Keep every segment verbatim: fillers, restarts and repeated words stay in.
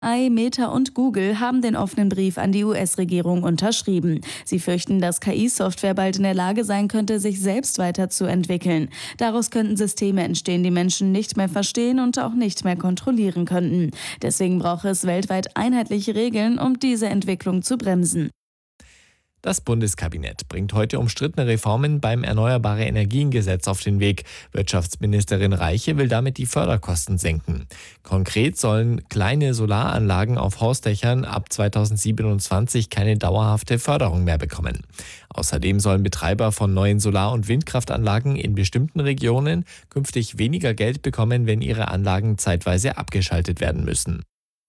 Meta und Google haben den offenen Brief an die U S-Regierung unterschrieben. Sie fürchten, dass K I-Software bald in der Lage sein könnte, sich selbst weiterzuentwickeln. Daraus könnten Systeme entstehen, die Menschen nicht mehr verstehen und auch nicht mehr kontrollieren könnten. Deswegen braucht es weltweit einheitliche Regeln, um diese Entwicklung zu bremsen. Das Bundeskabinett bringt heute umstrittene Reformen beim Erneuerbare-Energien-Gesetz auf den Weg. Wirtschaftsministerin Reiche will damit die Förderkosten senken. Konkret sollen kleine Solaranlagen auf Hausdächern ab zweitausendsiebenundzwanzig keine dauerhafte Förderung mehr bekommen. Außerdem sollen Betreiber von neuen Solar- und Windkraftanlagen in bestimmten Regionen künftig weniger Geld bekommen, wenn ihre Anlagen zeitweise abgeschaltet werden müssen.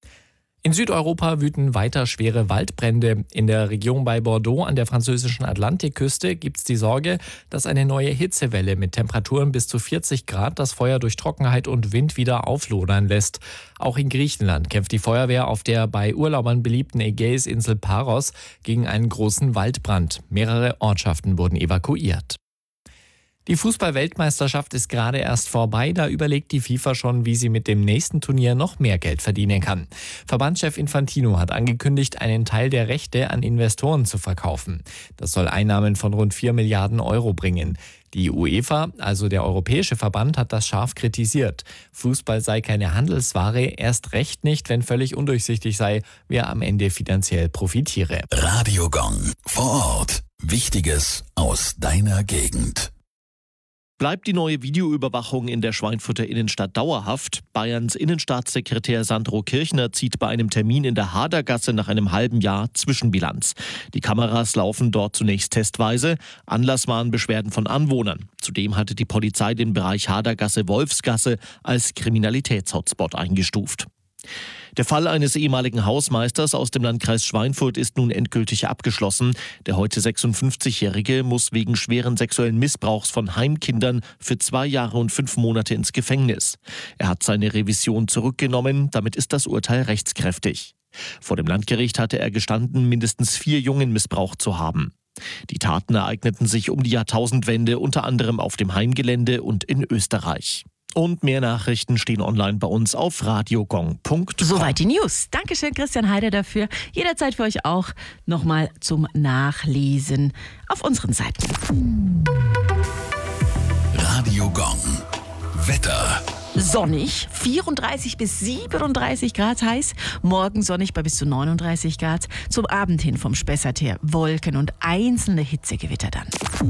In Südeuropa wüten weiter schwere Waldbrände. In der Region bei Bordeaux an der französischen Atlantikküste gibt es die Sorge, dass eine neue Hitzewelle mit Temperaturen bis zu vierzig Grad das Feuer durch Trockenheit und Wind wieder auflodern lässt. Auch in Griechenland kämpft die Feuerwehr auf der bei Urlaubern beliebten Ägäisinsel Paros gegen einen großen Waldbrand. Mehrere Ortschaften wurden evakuiert. Die Fußball-Weltmeisterschaft ist gerade erst vorbei, da überlegt die FIFA schon, wie sie mit dem nächsten Turnier noch mehr Geld verdienen kann. Verbandschef Infantino hat angekündigt, einen Teil der Rechte an Investoren zu verkaufen. Das soll Einnahmen von rund vier Milliarden Euro bringen. Die UEFA, also der Europäische Verband, hat das scharf kritisiert. Fußball sei keine Handelsware, erst recht nicht, wenn völlig undurchsichtig sei, wer am Ende finanziell profitiere. Radio Gong vor Ort. Wichtiges aus deiner Gegend. Bleibt die neue Videoüberwachung in der Schweinfurter Innenstadt dauerhaft? Bayerns Innenstaatssekretär Sandro Kirchner zieht bei einem Termin in der Hadergasse nach einem halben Jahr Zwischenbilanz. Die Kameras laufen dort zunächst testweise. Anlass waren Beschwerden von Anwohnern. Zudem hatte die Polizei den Bereich Hadergasse-Wolfsgasse als Kriminalitätshotspot eingestuft. Der Fall eines ehemaligen Hausmeisters aus dem Landkreis Schweinfurt ist nun endgültig abgeschlossen. Der heute sechsundfünfzigjährige muss wegen schweren sexuellen Missbrauchs von Heimkindern für zwei Jahre und fünf Monate ins Gefängnis. Er hat seine Revision zurückgenommen, damit ist das Urteil rechtskräftig. Vor dem Landgericht hatte er gestanden, mindestens vier Jungen missbraucht zu haben. Die Taten ereigneten sich um die Jahrtausendwende, unter anderem auf dem Heimgelände und in Österreich. Und mehr Nachrichten stehen online bei uns auf radiogong punkt com. Soweit die News. Dankeschön, Christian Heider, dafür. Jederzeit für euch auch nochmal zum Nachlesen auf unseren Seiten. Radio Gong. Wetter. Sonnig, vierunddreißig bis siebenunddreißig Grad heiß. Morgen sonnig bei bis zu neununddreißig Grad. Zum Abend hin vom Spessart her Wolken und einzelne Hitzegewitter dann.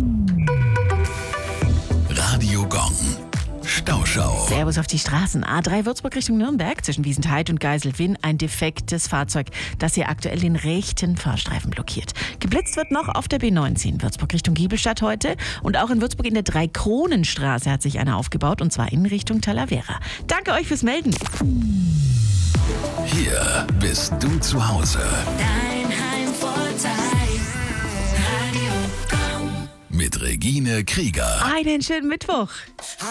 Radio Gong. Stauschau. Servus auf die Straßen. A drei Würzburg Richtung Nürnberg zwischen Wiesenthait und Geiselwinn ein defektes Fahrzeug, das hier aktuell den rechten Fahrstreifen blockiert. Geblitzt wird noch auf der B neunzehn Würzburg Richtung Giebelstadt heute und auch in Würzburg in der Dreikronenstraße hat sich einer aufgebaut und zwar in Richtung Talavera. Danke euch fürs Melden. Hier bist du zu Hause. Dein Heimvorteil. Radio Gong. Mit Regine Krieger. Einen schönen Mittwoch.